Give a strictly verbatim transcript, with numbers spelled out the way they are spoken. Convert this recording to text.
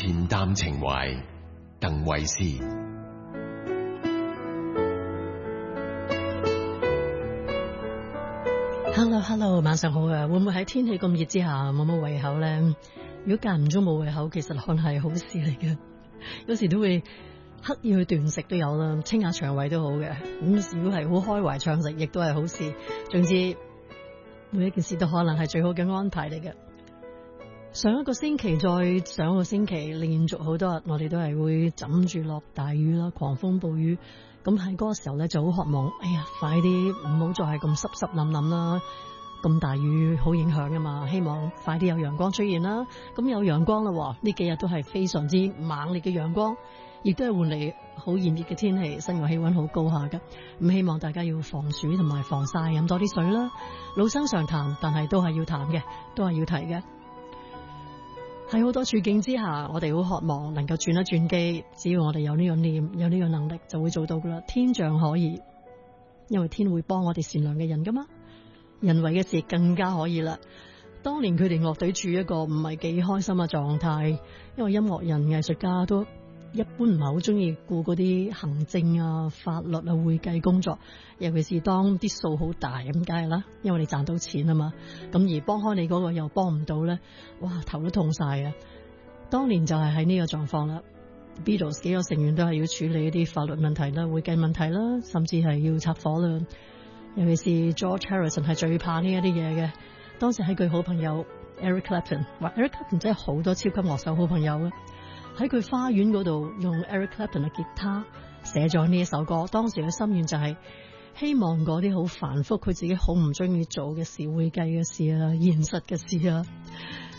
恬淡情懷，鄧慧思。 Hello Hello， 晚上好啊！會唔會喺天氣咁熱之下冇乜胃口呢？如果間唔中冇胃口，其實可能係好事嚟嘅。有時都會刻意去斷食都有啦，清下腸胃都好嘅。咁如果係好開懷暢食，亦都係好事。總之每一件事都可能係最好嘅安排嚟嘅。上一個星期再上一個星期，連續好多日，我哋都係會枕住落大雨啦，狂風暴雨。咁喺嗰個時候咧，就好渴望，哎呀，快啲唔好再係咁濕濕冧冧啦！咁大雨好影響噶嘛，希望快啲有陽光出現啦。咁有陽光啦，呢幾日都係非常之猛烈嘅陽光，亦都係換嚟好炎熱嘅天氣，室外氣溫好高下噶。咁希望大家要防暑同埋防曬，飲多啲水啦。老生常談，但係都係要談嘅，都係要提嘅。喺好多處境之下，我哋好渴望能夠轉一轉機，只要我哋有呢個念，有呢個能力，就會做到噶啦。天象可以，因為天會幫我哋善良嘅人噶嘛。人為嘅事更加可以啦。當年佢哋樂隊處於一個唔係幾開心嘅狀態，因為音樂人、藝術家都一般唔係好中意顧嗰啲行政啊、法律啊、會計工作，尤其是當啲數好大咁，梗係啦，因為你賺到錢啊嘛。咁而幫開你嗰個又幫唔到咧，哇，頭都痛晒啊！當年就係喺呢個狀況啦。Beatles 幾個成員都係要處理一啲法律問題啦、會計問題啦，甚至係要拆夥啦。尤其是 George Harrison 係最怕呢一啲嘢嘅。當時喺佢好朋友 Eric Clapton， 話 Eric Clapton 真係好多超級樂手好朋友嘅。喺佢花園嗰度用 Eric Clapton 嘅吉他寫咗呢一首歌。當時嘅心願就係希望嗰啲好繁複佢自己好唔中意做嘅事、會計嘅事啊、現實嘅事啊，